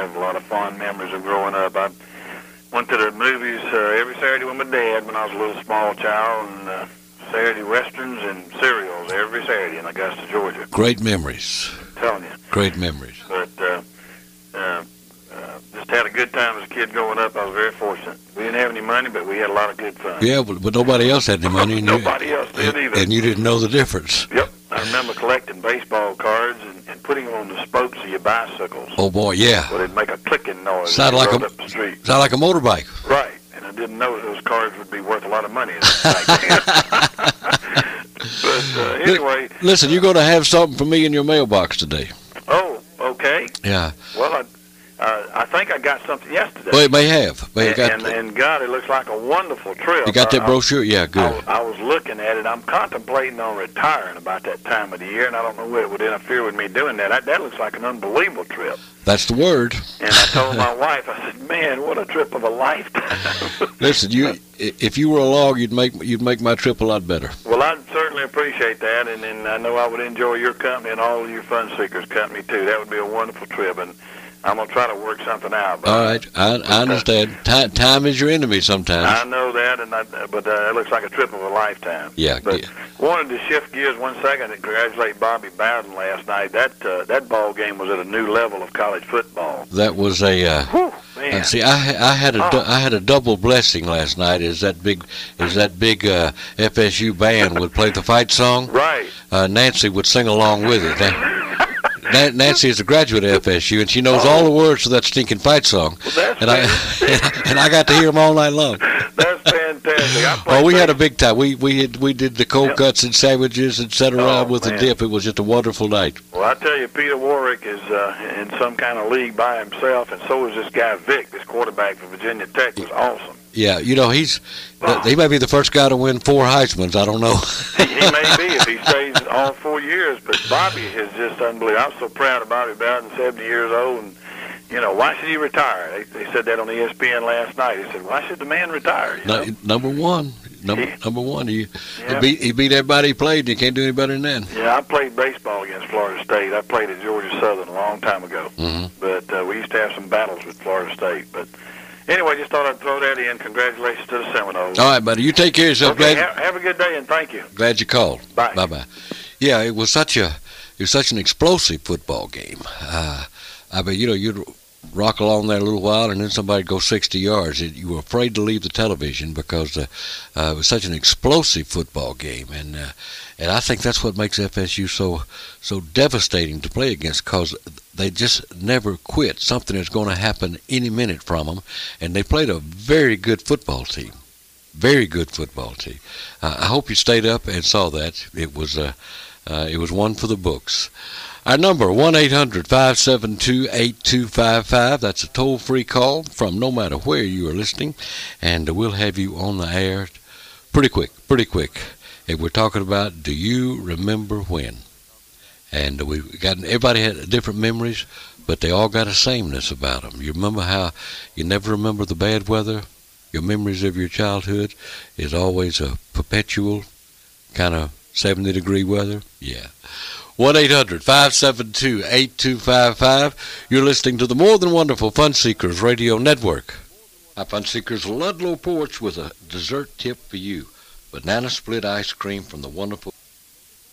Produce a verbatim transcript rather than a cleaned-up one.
have a lot of fond memories of growing up. I went to the movies uh, every Saturday with my dad when I was a little small child, and uh, Saturday westerns and serials every Saturday in Augusta, Georgia. Great memories. I'm telling you. Great memories. But uh, uh, uh, just had a good time as a kid growing up. I was very fortunate. We didn't have any money, but we had a lot of good fun. Yeah, but, but nobody else had any money. And nobody you, else did and, either. And you didn't know the difference. Yep. I remember collecting baseball cards and, and putting them on the spokes of your bicycles. Oh, boy, yeah. Well, it'd make a clicking noise. Sound like a, up the street. Sound like a motorbike. Right. And I didn't know those cards would be worth a lot of money. Back but uh, anyway. Listen, you're going to have something for me in your mailbox today. Oh, okay. Yeah. Well, I, uh, I think I got something yesterday. Well, it may have. May and, got and, and, God, it looks like a wonderful trip. You got that I, brochure? Yeah, good. I was, I was looking at it. I'm contemplating on retiring about that time of the year, and I don't know whether it would interfere with me doing that. I, that looks like an unbelievable trip. That's the word. And I told my wife, I said, man, what a trip of a lifetime. Listen, you, if you were along, you'd make you'd make my trip a lot better. Well, I'd certainly appreciate that, and, and I know I would enjoy your company and all of your Fun Seekers company, too. That would be a wonderful trip, and I'm going to try to work something out. But, all right, I, I understand. Time, time is your enemy sometimes. I know that, and I, but uh, it looks like a trip of a lifetime. Yeah. But yeah. wanted to shift gears one second and congratulate Bobby Bowden last night. That uh, that ball game was at a new level of college football. That was a. Uh, Whew, man. See, I I had a oh. I had a double blessing last night. Is that big? Is that big uh, F S U band would play the fight song? Right. Uh, Nancy would sing along with it. That, Nancy is a graduate of F S U, and she knows oh. all the words to that stinking fight song. Well, that's and, I, and I got to hear them all night long. That's fantastic. I Oh, we base. had a big time. We we had, we did the cold yep. cuts and sandwiches and sat around oh, with man. the dip. It was just a wonderful night. Well, I tell you, Peter Warwick is uh, in some kind of league by himself, and so is this guy Vic, this quarterback from Virginia Tech, was awesome. Yeah, you know, he's oh. he may be the first guy to win four Heismans. I don't know. he, he may be if he stays all four years, but Bobby is just unbelievable. I'm so proud of Bobby Bowden, seventy years old, and, you know, why should he retire? They, they said that on E S P N last night. He said, why should the man retire? You no, know? number one. Number, he, number one. He, yeah. he, beat, he beat everybody he played, and he can't do any better than that. Yeah, I played baseball against Florida State. I played at Georgia Southern a long time ago. Mm-hmm. But uh, we used to have some battles with Florida State. But anyway, just thought I'd throw that in. Congratulations to the Seminoles. All right, buddy. You take care of yourself. Okay, glad, have, have a good day, and thank you. Glad you called. Bye. Bye-bye. Yeah, it was such a it was such an explosive football game. Uh, I mean, you know, you'd rock along there a little while, and then somebody'd go sixty yards. It, you were afraid to leave the television because uh, uh, it was such an explosive football game, and uh, and I think that's what makes F S U so so devastating to play against, because they just never quit. Something is going to happen any minute from them, and they played a very good football team. Very good football team. Uh, I hope you stayed up and saw that. It was uh, uh, it was one for the books. Our number, one eight hundred five seven two eight two five five. That's a toll-free call from no matter where you are listening, and we'll have you on the air pretty quick, pretty quick. And we're talking about, do you remember when? And we got everybody had different memories, but they all got a sameness about them. You remember how you never remember the bad weather? Your memories of your childhood is always a perpetual kind of seventy-degree weather? Yeah. one eight hundred five seven two eight two five five. You're listening to the More Than Wonderful Fun Seekers Radio Network. Our Fun Seekers Ludlow Porch with a dessert tip for you. Banana split ice cream from the wonderful